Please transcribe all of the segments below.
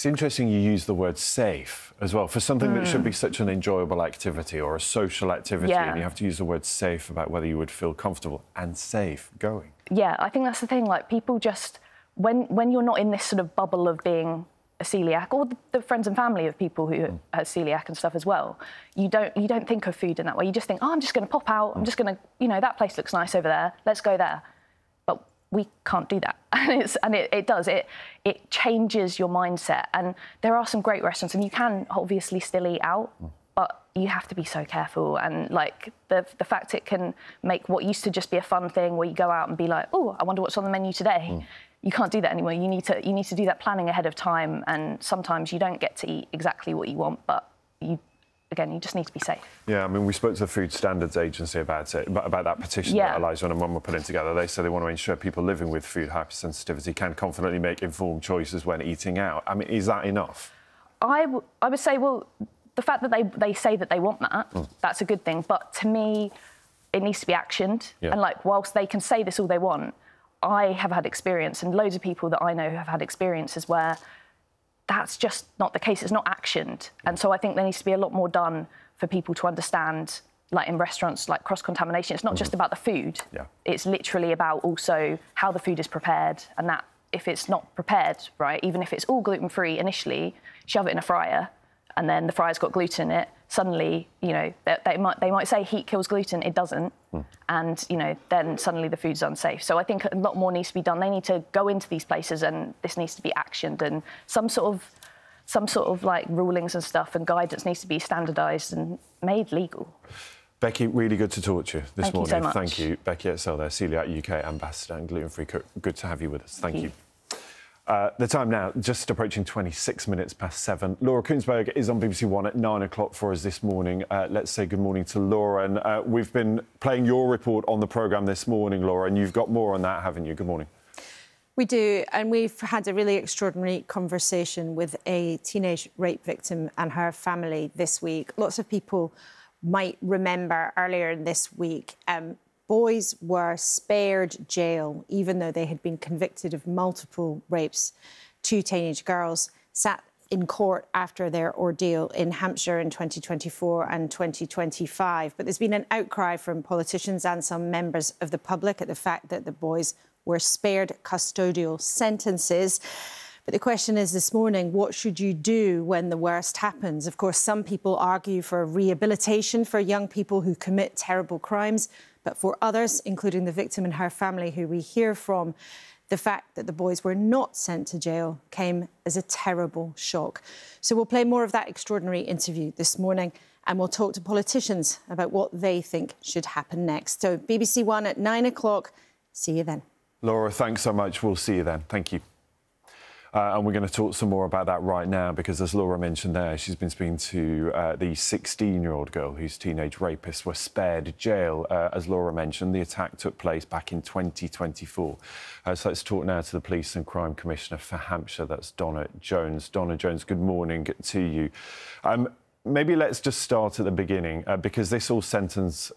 It's interesting you use the word safe as well for something that should be such an enjoyable activity or a social activity, and you have to use the word safe about whether you would feel comfortable and safe going. Yeah, I think that's the thing. Like, people just, when you're not in this sort of bubble of being a celiac, or the friends and family of people who have celiac and stuff as well, you don't think of food in that way. You just think, oh, I'm just going to pop out. I'm just going to, you know, that place looks nice over there. Let's go there. But we can't do that. And it changes your mindset. And there are some great restaurants, and you can obviously still eat out, but you have to be so careful. And like the fact it can make what used to just be a fun thing where you go out and be like, oh, I wonder what's on the menu today. You can't do that anymore. You need to do that planning ahead of time, and sometimes you don't get to eat exactly what you want, but you just need to be safe. Yeah, I mean, we spoke to the Food Standards Agency about it, about that petition that Elijah and Mum were putting together. They say they want to ensure people living with food hypersensitivity can confidently make informed choices when eating out. I mean, is that enough? I would say, well, the fact that they say that they want that, that's a good thing. But to me, it needs to be actioned. Yeah. And like, whilst they can say this all they want, I have had experience, and loads of people that I know have had experiences where that's just not the case. It's not actioned. And so I think there needs to be a lot more done for people to understand, like in restaurants, like cross-contamination. It's not just about the food. Yeah. It's literally about also how the food is prepared, and that if it's not prepared right, even if it's all gluten-free initially, shove it in a fryer, and then the fryer's got gluten in it, suddenly, you know, they might say heat kills gluten, it doesn't. And, you know, then suddenly the food's unsafe. So I think a lot more needs to be done. They need to go into these places, and this needs to be actioned, and some sort of like rulings and stuff and guidance needs to be standardised and made legal. Becky, really good to talk to you this morning. Thank you so much. Thank you. Becky Etzel there, Celiac UK Ambassador and Gluten Free Cook. Good to have you with us. Thank you. The time now, just approaching 26 minutes past 7. Laura Kuenssberg is on BBC One at 9 o'clock for us this morning. Let's say good morning to Laura. And we've been playing your report on the programme this morning, Laura, and you've got more on that, haven't you? Good morning. We do, and we've had a really extraordinary conversation with a teenage rape victim and her family this week. Lots of people might remember earlier this week, boys were spared jail, even though they had been convicted of multiple rapes. 2 teenage girls sat in court after their ordeal in Hampshire in 2024 and 2025. But there's been an outcry from politicians and some members of the public at the fact that the boys were spared custodial sentences. But the question is this morning, what should you do when the worst happens? Of course, some people argue for rehabilitation for young people who commit terrible crimes. But for others, including the victim and her family who we hear from, the fact that the boys were not sent to jail came as a terrible shock. So we'll play more of that extraordinary interview this morning, and we'll talk to politicians about what they think should happen next. So BBC One at 9 o'clock. See you then. Laura, thanks so much. We'll see you then. Thank you. And we're going to talk some more about that right now, because as Laura mentioned there, she's been speaking to the 16-year-old girl whose teenage rapists were spared jail. As Laura mentioned, the attack took place back in 2024. So let's talk now to the Police and Crime Commissioner for Hampshire. That's Donna Jones. Donna Jones, good morning to you. Maybe let's just start at the beginning, because this all centres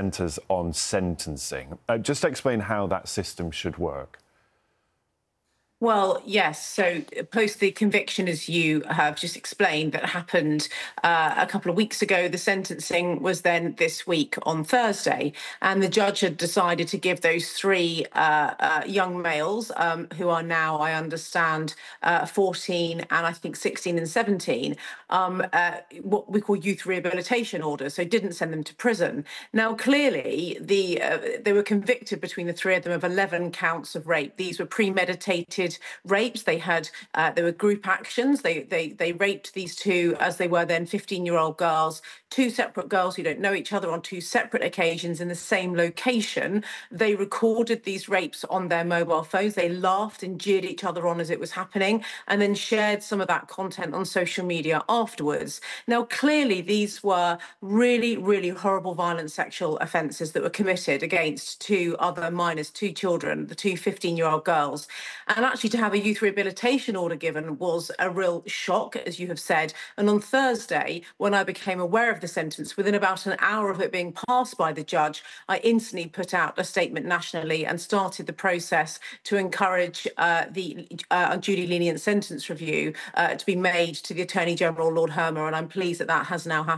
on sentencing. Just explain how that system should work. Well, yes. So post the conviction, as you have just explained, that happened a couple of weeks ago, the sentencing was then this week on Thursday. And the judge had decided to give those 3 young males who are now, I understand, 14 and I think 16 and 17, what we call youth rehabilitation orders. So didn't send them to prison. Now, clearly, they were convicted between the 3 of them of 11 counts of rape. These were premeditated rapes. They were group actions. They raped these 2 as they were then 15-year-old girls, 2 separate girls who don't know each other on 2 separate occasions in the same location. They recorded these rapes on their mobile phones. They laughed and jeered each other on as it was happening, and then shared some of that content on social media afterwards. Now, clearly, these were really, really horrible violent sexual offences that were committed against 2 other minors, 2 children, the 2 15-year-old girls. And actually, actually to have a youth rehabilitation order given was a real shock, as you have said. And on Thursday, when I became aware of the sentence, within about an hour of it being passed by the judge, I instantly put out a statement nationally and started the process to encourage the unduly lenient sentence review to be made to the Attorney General, Lord Hermer, and I'm pleased that that has now happened.